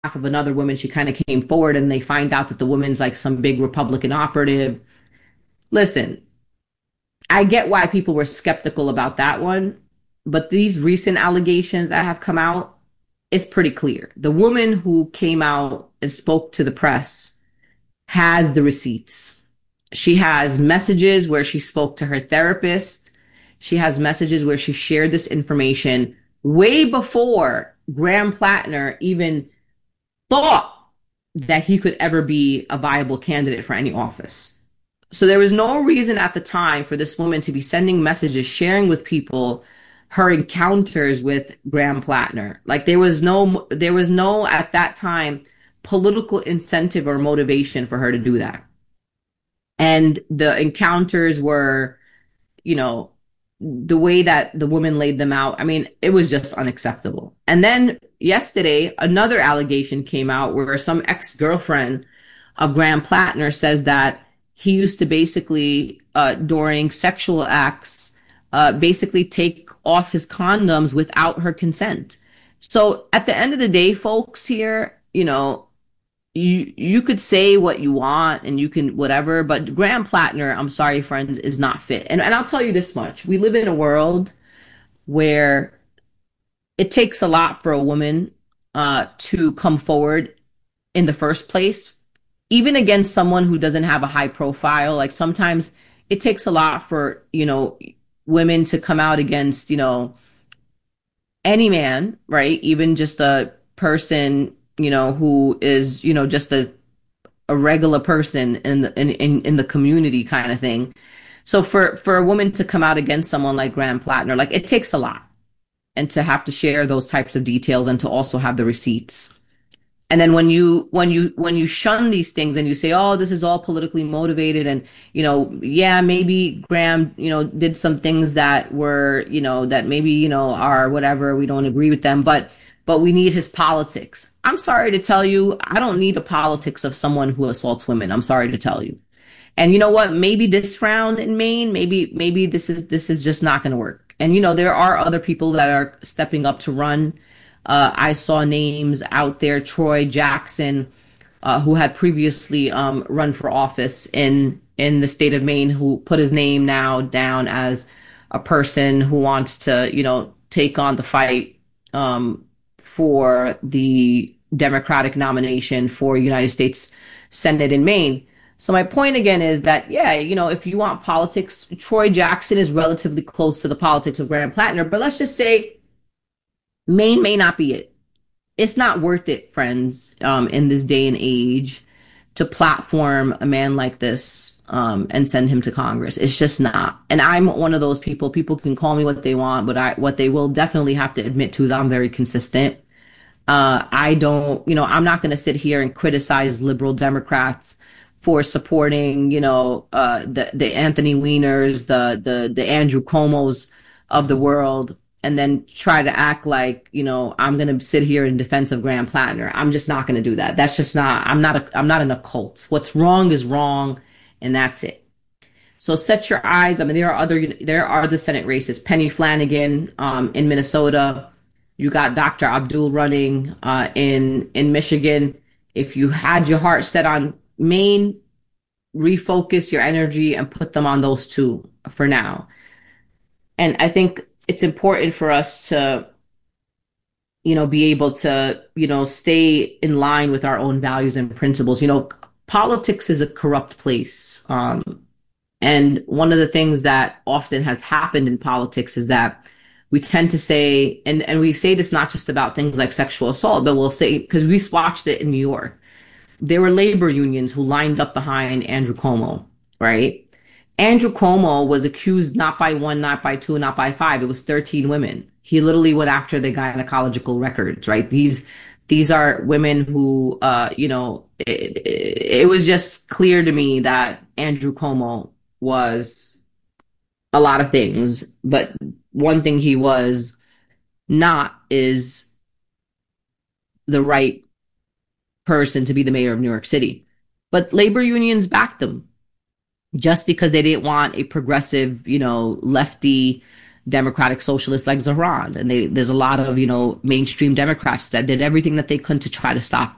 of another woman, she kind of came forward and they find out that the woman's like some big Republican operative. Listen, I get why people were skeptical about that one, but these recent allegations that have come out, it's pretty clear. The woman who came out and spoke to the press has the receipts. She has messages where she spoke to her therapist. She has messages where she shared this information way before Graham Plattner even thought that he could ever be a viable candidate for any office. So there was no reason at the time for this woman to be sending messages, sharing with people her encounters with Graham Plattner. Like there was no at that time political incentive or motivation for her to do that. And the encounters were, you know, the way that the woman laid them out, I mean, it was just unacceptable. And then yesterday, another allegation came out where some ex-girlfriend of Graham Plattner says that he used to basically, during sexual acts, basically take off his condoms without her consent. So at the end of the day, folks here, you know, you could say what you want and you can whatever, but Graham Plattner, I'm sorry, friends, is not fit. And I'll tell you this much. We live in a world where it takes a lot for a woman to come forward in the first place, even against someone who doesn't have a high profile. Like sometimes it takes a lot for, you know, women to come out against, you know, any man, right? Even just a person, you know, who is, you know, just a regular person in in the community kind of thing. So for a woman to come out against someone like Graham Plattner, like it takes a lot, and to have to share those types of details and to also have the receipts. And then when you shun these things and you say, oh, this is all politically motivated, and you know, yeah, maybe Graham, you know, did some things that were, you know, that maybe, you know, are whatever, we don't agree with them, but we need his politics. I'm sorry to tell you, I don't need the politics of someone who assaults women. I'm sorry to tell you. And you know what? Maybe this round in Maine, maybe this is just not going to work. And you know, there are other people that are stepping up to run. I saw names out there, Troy Jackson, who had previously run for office in the state of Maine, who put his name now down as a person who wants to, you know, take on the fight for the Democratic nomination for United States Senate in Maine. So my point again is that, yeah, you know, if you want politics, Troy Jackson is relatively close to the politics of Graham Plattner, but let's just say Maine may not be it. It's not worth it, friends, in this day and age to platform a man like this and send him to Congress. It's just not. And I'm one of those people. People can call me what they want, but what they will definitely have to admit to is I'm very consistent. I don't, you know, I'm not going to sit here and criticize liberal Democrats for supporting, you know, the Anthony Weiners, the Andrew Cuomo's of the world, and then try to act like, you know, I'm going to sit here in defense of Graham Plattner. I'm just not going to do that. That's just not, I'm not in a cult. What's wrong is wrong, and that's it. So set your eyes. I mean, there are the Senate races. Penny Flanagan in Minnesota. You got Dr. Abdul running in Michigan. If you had your heart set on Maine, refocus your energy and put them on those two for now. And I think it's important for us to, you know, be able to, you know, stay in line with our own values and principles. You know, politics is a corrupt place. And one of the things that often has happened in politics is that we tend to say, and we say this not just about things like sexual assault, but we'll say, because we watched it in New York, there were labor unions who lined up behind Andrew Cuomo, right? Andrew Cuomo was accused not by one, not by two, not by five. It was 13 women. He literally went after the gynecological records, right? These are women who, you know, it was just clear to me that Andrew Cuomo was a lot of things, but one thing he was not is the right person to be the mayor of New York City. But labor unions backed them just because they didn't want a progressive, you know, lefty democratic socialist like Zohran. And there's a lot of, you know, mainstream Democrats that did everything that they could to try to stop